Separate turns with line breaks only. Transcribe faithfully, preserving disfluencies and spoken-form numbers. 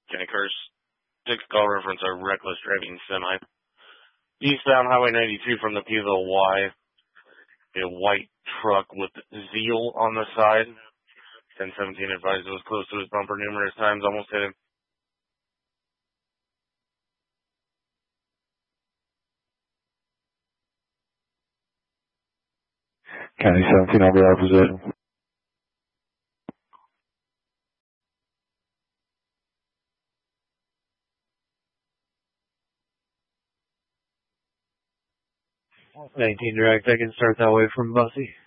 Kenny Curse. Six call reference a reckless driving semi. Eastbound Highway ninety-two from the Peterbilt Y. A white truck with Zeal on the side. ten seventeen advised it was close to his bumper numerous times, almost hit him.
County seventeen, I'll be opposite.
nineteen direct, I can start that way from Bussy.